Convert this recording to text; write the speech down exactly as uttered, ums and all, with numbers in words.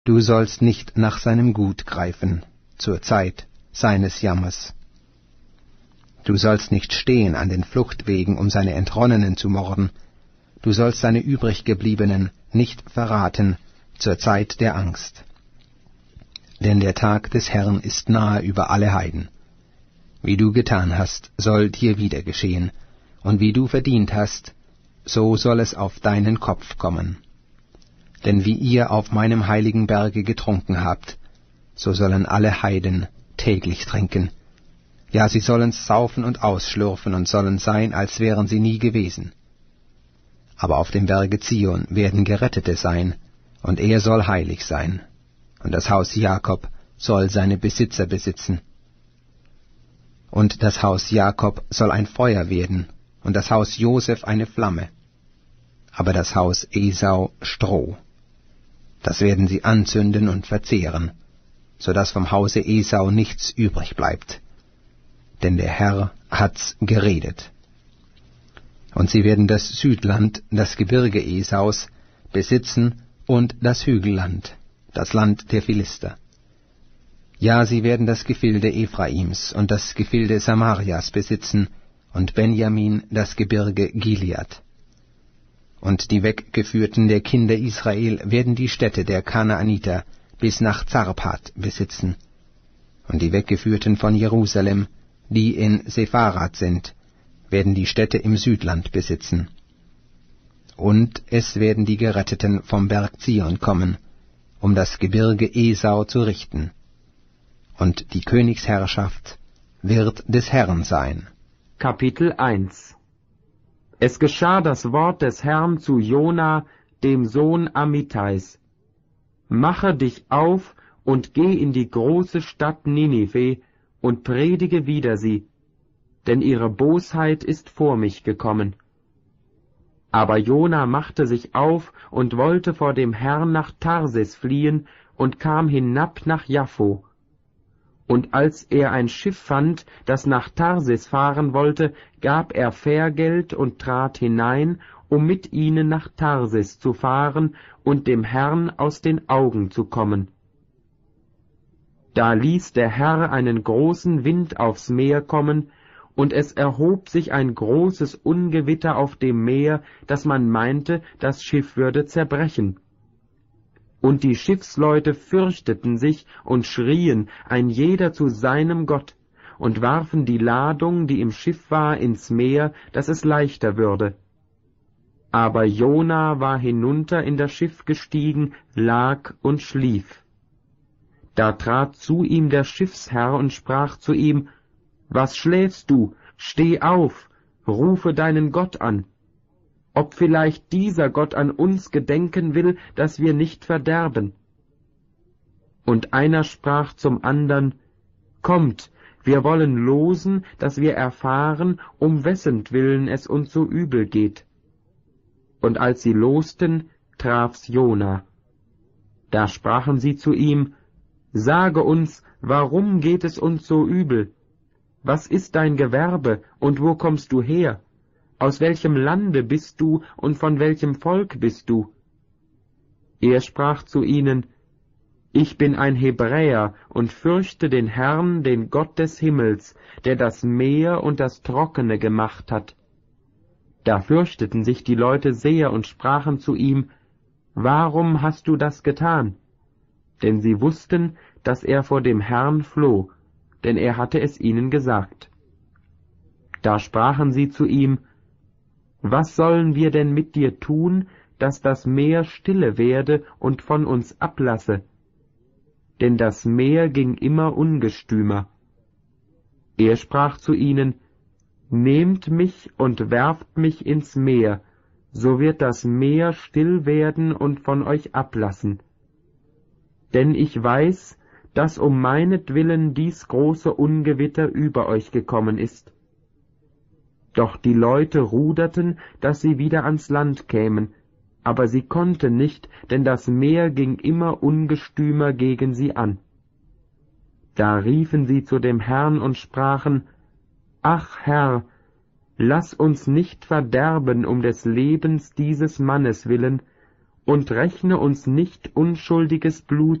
Du sollst nicht nach seinem Gut greifen, zur Zeit seines Jammers. Du sollst nicht stehen an den Fluchtwegen, um seine Entronnenen zu morden. Du sollst seine übriggebliebenen nicht verraten, zur Zeit der Angst. Denn der Tag des Herrn ist nahe über alle Heiden. Wie du getan hast, soll dir wieder geschehen, und wie du verdient hast, so soll es auf deinen Kopf kommen. Denn wie ihr auf meinem heiligen Berge getrunken habt, so sollen alle Heiden täglich trinken. Ja, sie sollen saufen und ausschlürfen und sollen sein, als wären sie nie gewesen. Aber auf dem Berge Zion werden Gerettete sein, und er soll heilig sein, und das Haus Jakob soll seine Besitzer besitzen. Und das Haus Jakob soll ein Feuer werden, und das Haus Joseph eine Flamme, aber das Haus Esau Stroh. Das werden sie anzünden und verzehren, so dass vom Hause Esau nichts übrig bleibt. Denn der Herr hat's geredet. Und sie werden das Südland, das Gebirge Esaus, besitzen und das Hügelland, das Land der Philister. Ja, sie werden das Gefilde Ephraims und das Gefilde Samarias besitzen, und Benjamin das Gebirge Gilead. Und die Weggeführten der Kinder Israel werden die Städte der Kanaaniter bis nach Zarpat besitzen. Und die Weggeführten von Jerusalem, die in Sepharat sind, werden die Städte im Südland besitzen. Und es werden die Geretteten vom Berg Zion kommen, um das Gebirge Esau zu richten. Und die Königsherrschaft wird des Herrn sein. Kapitel eins. Es geschah das Wort des Herrn zu Jona, dem Sohn Amittais. Mache dich auf und geh in die große Stadt Ninive und predige wider sie, denn ihre Bosheit ist vor mich gekommen. Aber Jona machte sich auf und wollte vor dem Herrn nach Tarsis fliehen und kam hinab nach Jaffo. Und als er ein Schiff fand, das nach Tarsis fahren wollte, gab er Fährgeld und trat hinein, um mit ihnen nach Tarsis zu fahren und dem Herrn aus den Augen zu kommen. Da ließ der Herr einen großen Wind aufs Meer kommen, und es erhob sich ein großes Ungewitter auf dem Meer, dass man meinte, das Schiff würde zerbrechen. Und die Schiffsleute fürchteten sich und schrien, ein jeder zu seinem Gott, und warfen die Ladung, die im Schiff war, ins Meer, dass es leichter würde. Aber Jona war hinunter in das Schiff gestiegen, lag und schlief. Da trat zu ihm der Schiffsherr und sprach zu ihm, »Was schläfst du? Steh auf, rufe deinen Gott an. Ob vielleicht dieser Gott an uns gedenken will, dass wir nicht verderben.« Und einer sprach zum andern, »Kommt, wir wollen losen, dass wir erfahren, um wessentwillen es uns so übel geht.« Und als sie losten, traf's Jona. Da sprachen sie zu ihm, »Sage uns, warum geht es uns so übel? Was ist dein Gewerbe, und wo kommst du her? Aus welchem Lande bist du, und von welchem Volk bist du?« Er sprach zu ihnen, »Ich bin ein Hebräer und fürchte den Herrn, den Gott des Himmels, der das Meer und das Trockene gemacht hat.« Da fürchteten sich die Leute sehr und sprachen zu ihm, »Warum hast du das getan?« Denn sie wussten, dass er vor dem Herrn floh, denn er hatte es ihnen gesagt. Da sprachen sie zu ihm, »Was sollen wir denn mit dir tun, dass das Meer stille werde und von uns ablasse?« Denn das Meer ging immer ungestümer. Er sprach zu ihnen, »Nehmt mich und werft mich ins Meer, so wird das Meer still werden und von euch ablassen. Denn ich weiß, dass um meinetwillen dies große Ungewitter über euch gekommen ist.« Doch die Leute ruderten, dass sie wieder ans Land kämen, aber sie konnten nicht, denn das Meer ging immer ungestümer gegen sie an. Da riefen sie zu dem Herrn und sprachen, »Ach Herr, lass uns nicht verderben um des Lebens dieses Mannes willen, und rechne uns nicht unschuldiges Blut